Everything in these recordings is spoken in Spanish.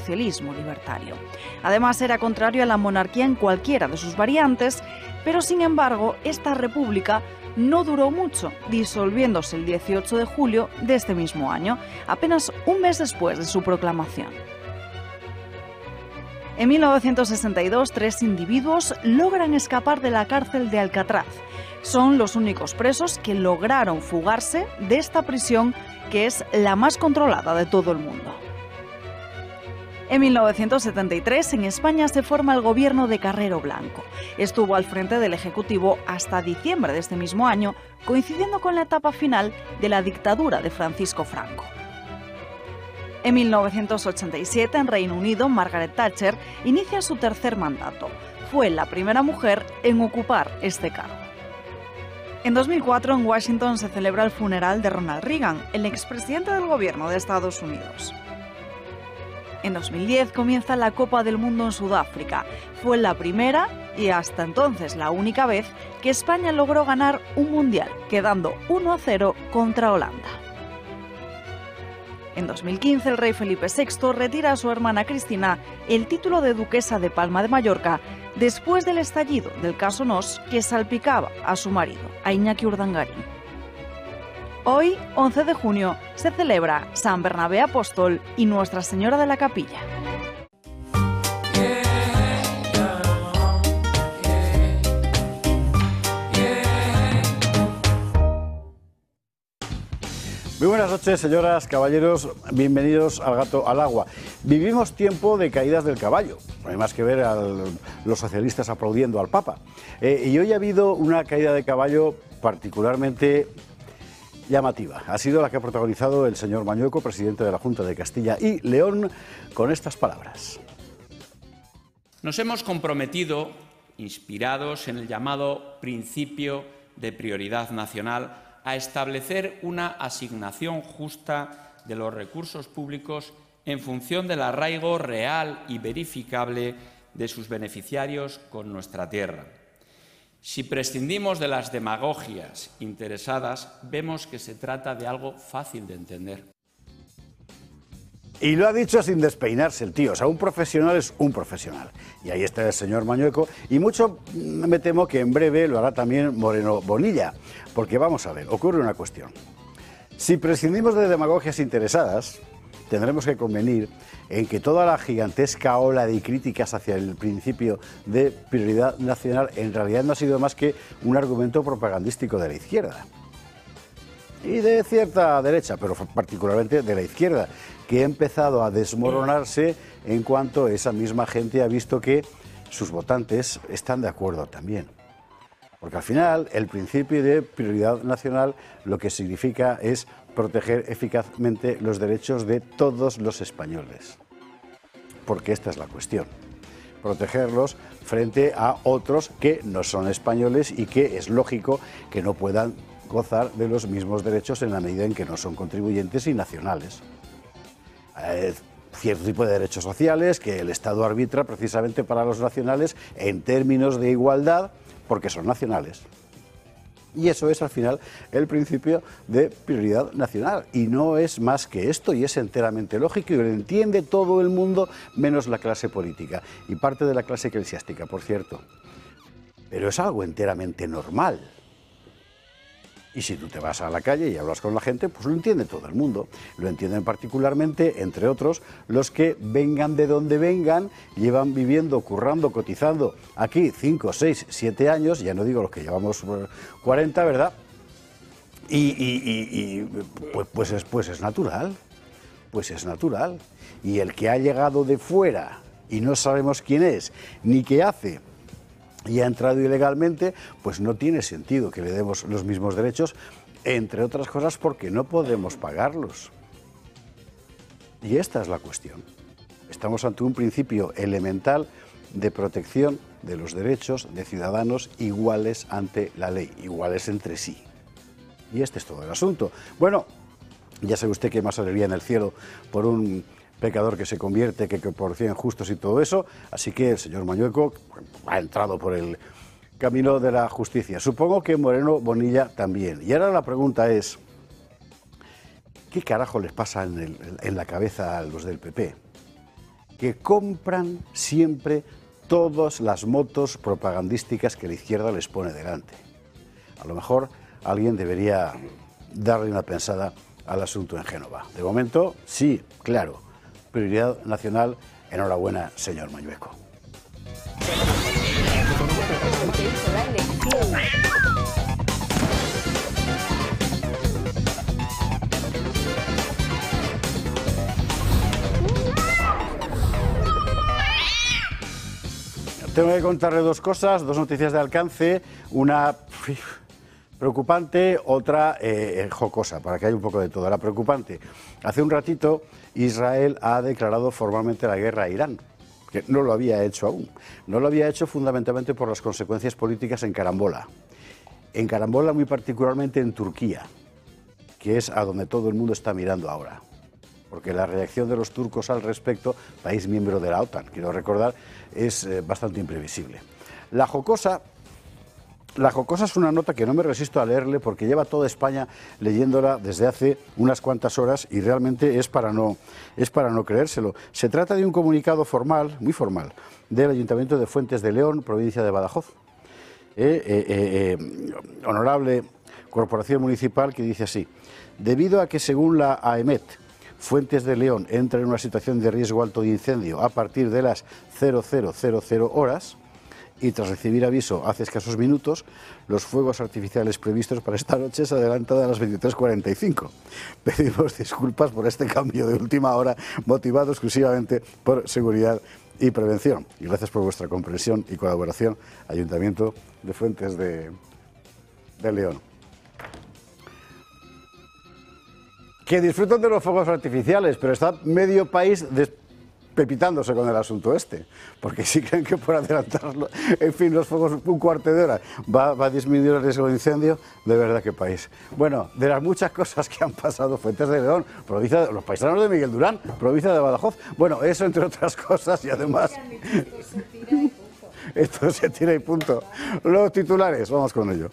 socialismo libertario. Además, era contrario a la monarquía en cualquiera de sus variantes, pero sin embargo, esta república no duró mucho, disolviéndose el 18 de julio de este mismo año, apenas un mes después de su proclamación. En 1962, 3 individuos logran escapar de la cárcel de Alcatraz. Son los únicos presos que lograron fugarse de esta prisión, que es la más controlada de todo el mundo. En 1973, en España se forma el gobierno de Carrero Blanco. Estuvo al frente del Ejecutivo hasta diciembre de este mismo año, coincidiendo con la etapa final de la dictadura de Francisco Franco. En 1987, en Reino Unido, Margaret Thatcher inicia su tercer mandato. Fue la primera mujer en ocupar este cargo. En 2004, en Washington, se celebra el funeral de Ronald Reagan, el expresidente del gobierno de Estados Unidos. En 2010 comienza la Copa del Mundo en Sudáfrica. Fue la primera y hasta entonces la única vez que España logró ganar un mundial, quedando 1-0 contra Holanda. En 2015, el rey Felipe VI retira a su hermana Cristina el título de duquesa de Palma de Mallorca después del estallido del caso Nos, que salpicaba a su marido, a Iñaki Urdangarín. Hoy, 11 de junio, se celebra San Bernabé Apóstol y Nuestra Señora de la Capilla. Muy buenas noches, señoras, caballeros, bienvenidos al Gato al Agua. Vivimos tiempo de caídas del caballo, no hay más que ver a los socialistas aplaudiendo al Papa. Y hoy ha habido una caída de caballo particularmente llamativa. Ha sido la que ha protagonizado el señor Mañueco, presidente de la Junta de Castilla y León, con estas palabras. Nos hemos comprometido, inspirados en el llamado principio de prioridad nacional, a establecer una asignación justa de los recursos públicos en función del arraigo real y verificable de sus beneficiarios con nuestra tierra. Si prescindimos de las demagogias interesadas, vemos que se trata de algo fácil de entender. Y lo ha dicho sin despeinarse el tío, o sea, un profesional es un profesional. Y ahí está el señor Mañueco, y mucho me temo que en breve lo hará también Moreno Bonilla, porque vamos a ver, ocurre una cuestión. Si prescindimos de demagogias interesadas, tendremos que convenir en que toda la gigantesca ola de críticas hacia el principio de prioridad nacional en realidad no ha sido más que un argumento propagandístico de la izquierda. Y de cierta derecha, pero particularmente de la izquierda, que ha empezado a desmoronarse en cuanto esa misma gente ha visto que sus votantes están de acuerdo también. Porque al final el principio de prioridad nacional lo que significa es proteger eficazmente los derechos de todos los españoles. Porque esta es la cuestión. Protegerlos frente a otros que no son españoles y que es lógico que no puedan gozar de los mismos derechos en la medida en que no son contribuyentes y nacionales. Cierto tipo de derechos sociales que el Estado arbitra precisamente para los nacionales en términos de igualdad porque son nacionales. Y eso es al final el principio de prioridad nacional y no es más que esto y es enteramente lógico y lo entiende todo el mundo menos la clase política y parte de la clase eclesiástica, por cierto. Pero es algo enteramente normal. Y si tú te vas a la calle y hablas con la gente, pues lo entiende todo el mundo. Lo entienden particularmente, entre otros, los que vengan de donde vengan, llevan viviendo, currando, cotizando aquí 5, 6, 7 años, ya no digo los que llevamos 40, ¿verdad? Pues es natural, pues es natural. Y el que ha llegado de fuera y no sabemos quién es, ni qué hace, y ha entrado ilegalmente, pues no tiene sentido que le demos los mismos derechos, entre otras cosas porque no podemos pagarlos. Y esta es la cuestión. Estamos ante un principio elemental de protección de los derechos de ciudadanos iguales ante la ley, iguales entre sí. Y este es todo el asunto. Bueno, ya sabe usted que hay más alegría en el cielo por un pecador que se convierte que por 100 justos y todo eso, así que el señor Mañueco ha entrado por el camino de la justicia. Supongo que Moreno Bonilla también. Y ahora la pregunta es, ¿qué carajo les pasa en la cabeza a los del PP? que compran siempre todas las motos propagandísticas que la izquierda les pone delante. A lo mejor alguien debería darle una pensada al asunto en Génova. De momento, sí, claro, prioridad nacional. Enhorabuena, señor Mañueco. Tengo que contarle dos cosas, dos noticias de alcance, una preocupante, otra jocosa, para que haya un poco de todo. La preocupante: hace un ratito Israel ha declarado formalmente la guerra a Irán, que no lo había hecho aún. No lo había hecho fundamentalmente por las consecuencias políticas en carambola. En carambola muy particularmente en Turquía, que es a donde todo el mundo está mirando ahora. Porque la reacción de los turcos al respecto, país miembro de la OTAN, quiero recordar, es bastante imprevisible. La jocosa es una nota que no me resisto a leerle porque lleva toda España leyéndola desde hace unas cuantas horas y realmente es para no creérselo. Se trata de un comunicado formal, muy formal, del Ayuntamiento de Fuentes de León, provincia de Badajoz. Honorable Corporación Municipal, que dice así: debido a que según la AEMET, Fuentes de León entra en una situación de riesgo alto de incendio a partir de las 00:00 horas y tras recibir aviso hace escasos minutos, los fuegos artificiales previstos para esta noche se adelantan a las 23:45. Pedimos disculpas por este cambio de última hora motivado exclusivamente por seguridad y prevención. Y gracias por vuestra comprensión y colaboración, Ayuntamiento de Fuentes de León. Que disfrutan de los fuegos artificiales, pero está medio país despepitándose con el asunto este, porque si creen que por adelantarlo, en fin, los fuegos un cuarto de hora va a disminuir el riesgo de incendio, de verdad que país. Bueno, de las muchas cosas que han pasado, Fuentes de León, provincia, los paisanos de Miguel Durán, provincia de Badajoz, bueno, eso entre otras cosas y además... Esto se tira y punto. Los titulares, vamos con ello.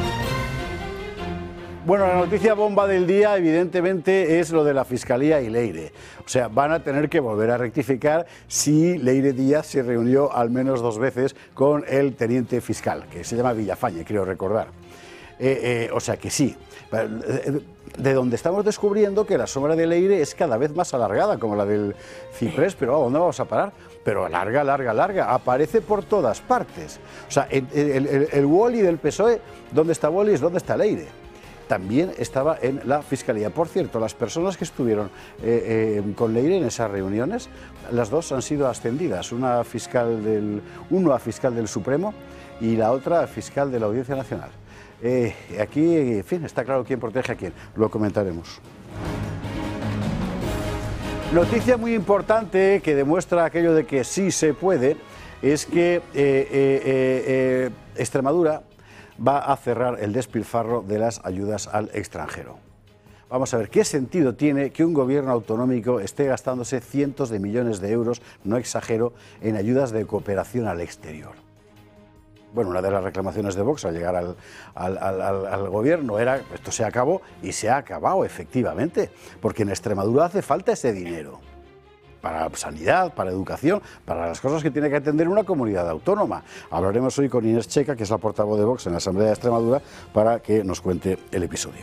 Bueno, la noticia bomba del día evidentemente es lo de la Fiscalía y Leire. O sea, van a tener que volver a rectificar si Leire Díaz se reunió al menos 2 veces con el teniente fiscal, que se llama Villafañe, creo recordar. O sea que sí. De donde estamos descubriendo que la sombra de Leire es cada vez más alargada, como la del ciprés, pero ¿a dónde vamos a parar? Pero larga, larga, larga, aparece por todas partes. O sea, el Wally del PSOE, ¿dónde está Wally? Es ¿dónde está Leire? También estaba en la Fiscalía. Por cierto, las personas que estuvieron con Leire en esas reuniones, las dos han sido ascendidas, uno a fiscal del Supremo y la otra a fiscal de la Audiencia Nacional. Aquí, en fin, está claro quién protege a quién, lo comentaremos. Noticia muy importante que demuestra aquello de que sí se puede, es que Extremadura va a cerrar el despilfarro de las ayudas al extranjero. Vamos a ver, ¿qué sentido tiene que un gobierno autonómico esté gastándose cientos de millones de euros, no exagero, en ayudas de cooperación al exterior? Bueno, una de las reclamaciones de Vox al llegar al gobierno era: esto se acabó, y se ha acabado efectivamente, porque en Extremadura hace falta ese dinero. Para sanidad, para educación, para las cosas que tiene que atender una comunidad autónoma. Hablaremos hoy con Inés Checa, que es la portavoz de Vox en la Asamblea de Extremadura, para que nos cuente el episodio.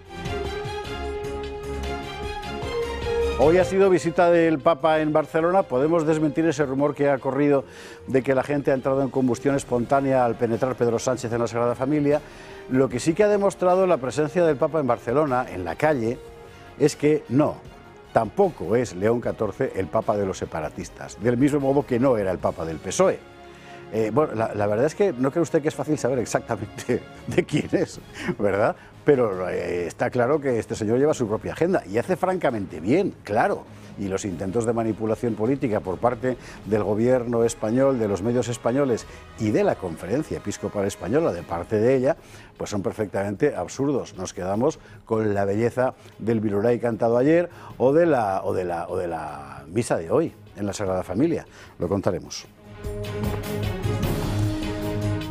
Hoy ha sido visita del Papa en Barcelona. Podemos desmentir ese rumor que ha corrido de que la gente ha entrado en combustión espontánea al penetrar Pedro Sánchez en la Sagrada Familia. Lo que sí que ha demostrado la presencia del Papa en Barcelona, en la calle, es que no. Tampoco es León XIV el papa de los separatistas, del mismo modo que no era el papa del PSOE. Bueno, la verdad es que no cree usted que es fácil saber exactamente de quién es, ¿verdad? Pero está claro que este señor lleva su propia agenda y hace francamente bien, claro. Y los intentos de manipulación política por parte del gobierno español, de los medios españoles y de la Conferencia Episcopal Española, de parte de ella, pues son perfectamente absurdos. Nos quedamos con la belleza del Viruray cantado ayer o de la misa de hoy en la Sagrada Familia. Lo contaremos.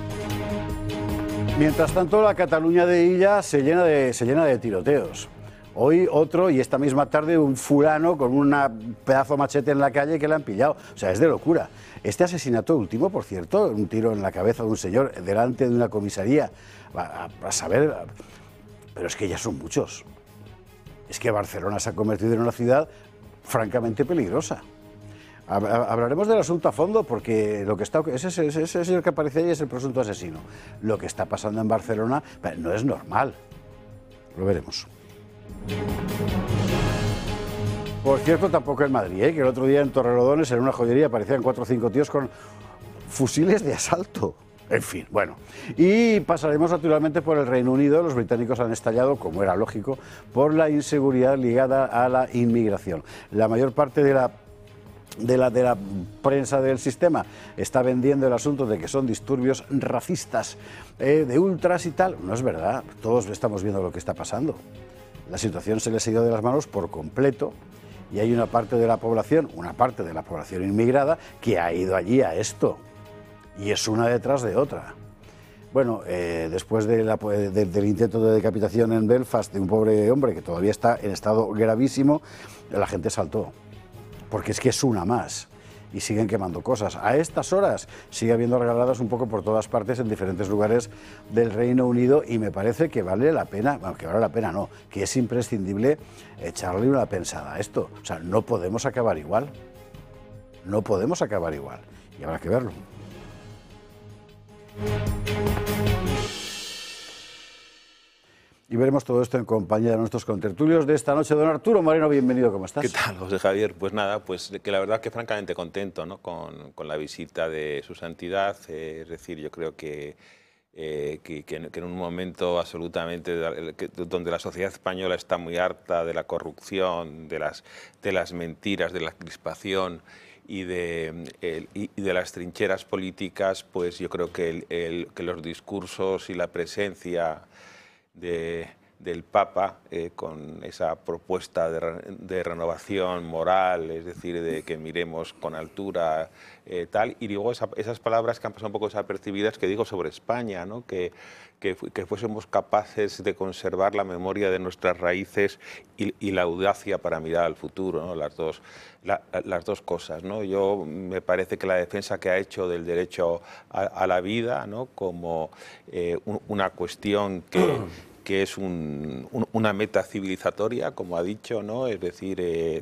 Mientras tanto, la Cataluña de Illa se llena de tiroteos. Hoy otro, y esta misma tarde un fulano con un pedazo machete en la calle que le han pillado. O sea, es de locura. Este asesinato último, por cierto, un tiro en la cabeza de un señor delante de una comisaría, a saber... Pero es que ya son muchos. Es que Barcelona se ha convertido en una ciudad francamente peligrosa. Hablaremos del asunto a fondo porque lo que está, ese señor que aparece ahí es el presunto asesino. Lo que está pasando en Barcelona no es normal. Lo veremos. Por cierto, tampoco en Madrid, que el otro día en Torrelodones, en una joyería, aparecían 4 o 5 tíos con fusiles de asalto. En fin, bueno. Y pasaremos naturalmente por el Reino Unido. Los británicos han estallado, como era lógico, por la inseguridad ligada a la inmigración. La mayor parte de la prensa del sistema está vendiendo el asunto de que son disturbios racistas, de ultras y tal. No es verdad, todos estamos viendo lo que está pasando. La situación se les ha ido de las manos por completo y hay una parte de la población inmigrada que ha ido allí a esto y es una detrás de otra. Bueno, después del intento de decapitación en Belfast de un pobre hombre que todavía está en estado gravísimo, la gente saltó. Porque es que es una más y siguen quemando cosas. A estas horas sigue habiendo regaladas un poco por todas partes en diferentes lugares del Reino Unido y me parece que vale la pena, bueno, que vale la pena no, que es imprescindible echarle una pensada a esto. O sea, no podemos acabar igual. No podemos acabar igual y habrá que verlo. Y veremos todo esto en compañía de nuestros contertulios de esta noche. Don Arturo Moreno, bienvenido, ¿cómo estás? ¿Qué tal, José Javier? Pues nada, pues que la verdad que francamente contento, ¿no? con la visita de su santidad. Es decir, yo creo que en un momento absolutamente donde la sociedad española está muy harta de la corrupción, de las mentiras, de la crispación y de las trincheras políticas, pues yo creo que los discursos y la presencia del Papa con esa propuesta de renovación moral, es decir, de que miremos con altura tal, y luego esas palabras que han pasado un poco desapercibidas que digo sobre España, ¿no? que fuésemos capaces de conservar la memoria de nuestras raíces y la audacia para mirar al futuro, ¿no? Las dos cosas, ¿no? Yo me parece que la defensa que ha hecho del derecho a la vida, ¿no? Como una cuestión que es una meta civilizatoria, como ha dicho, ¿no? Es decir,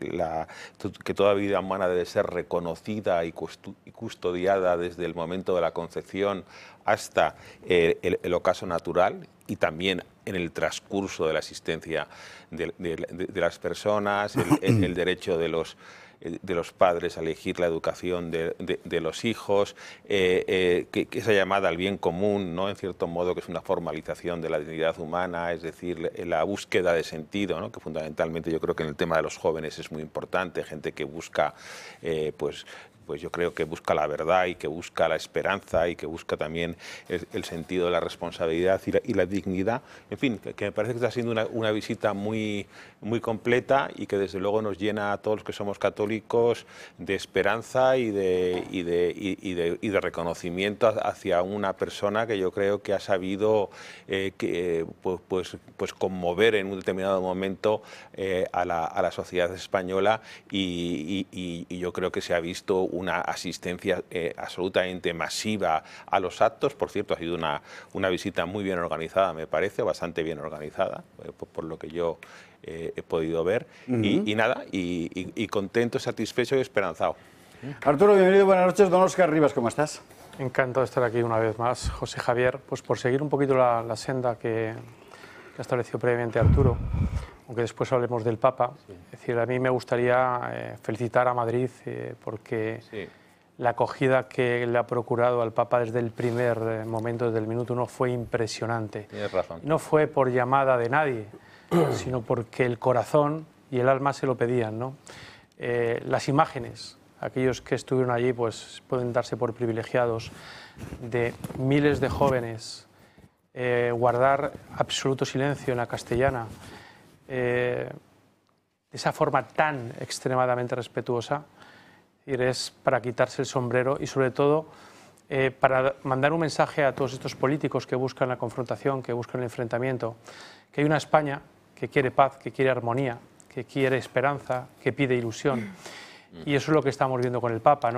que toda vida humana debe ser reconocida y custodiada desde el momento de la concepción hasta el ocaso natural y también en el transcurso de la existencia de las personas, el derecho de los padres a elegir la educación de los hijos, que esa llamada al bien común, ¿no? En cierto modo, que es una formalización de la dignidad humana, es decir, la búsqueda de sentido, ¿no? Que fundamentalmente yo creo que en el tema de los jóvenes es muy importante, gente que busca, pues yo creo que busca la verdad y que busca la esperanza y que busca también el sentido de la responsabilidad y la dignidad. En fin, que me parece que está siendo una visita muy completa y que desde luego nos llena a todos los que somos católicos de esperanza y de reconocimiento hacia una persona que yo creo que ha sabido pues conmover en un determinado momento a la sociedad española y yo creo que se ha visto una asistencia absolutamente masiva a los actos. Por cierto, ha sido una visita muy bien organizada, me parece, bastante bien organizada, por lo que yo he podido ver. Y nada, y contento, satisfecho y esperanzado. Arturo, bienvenido, buenas noches. Don Óscar Rivas, ¿cómo estás? Encantado de estar aquí una vez más, José Javier, pues por seguir un poquito la senda que ha establecido previamente Arturo, aunque después hablemos del Papa. Sí. Es decir, a mí me gustaría felicitar a Madrid porque sí, la acogida que le ha procurado al Papa desde el primer momento, desde el minuto 1, fue impresionante. Tienes razón. No fue por llamada de nadie, sino porque el corazón y el alma se lo pedían, ¿no? Las imágenes, aquellos que estuvieron allí pues pueden darse por privilegiados, de miles de jóvenes guardar absoluto silencio en la Castellana, de esa forma tan extremadamente respetuosa, es para quitarse el sombrero y sobre todo para mandar un mensaje a todos estos políticos que buscan la confrontación, que buscan el enfrentamiento, que hay una España que quiere paz, que quiere armonía, que quiere esperanza, que pide ilusión. Y eso es lo que estamos viendo con el Papa, ¿no?